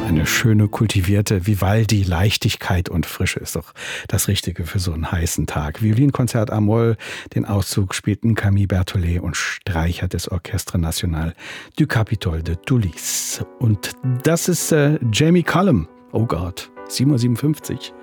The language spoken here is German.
Eine schöne, kultivierte Vivaldi-Leichtigkeit und Frische ist doch das Richtige für so einen heißen Tag. Violinkonzert a-Moll, den Auszug spielten Camille Berthollet und Streicher des Orchestre National du Capitole de Toulouse. Und das ist Jamie Cullum. Oh Gott, 7:57 Uhr.